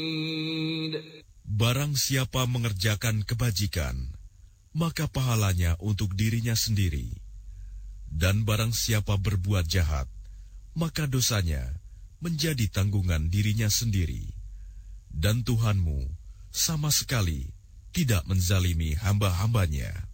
Barang siapa mengerjakan kebajikan, maka pahalanya untuk dirinya sendiri. Dan barang siapa berbuat jahat, maka dosanya menjadi tanggungan dirinya sendiri. Dan Tuhanmu sama sekali tidak menzalimi hamba-hambanya.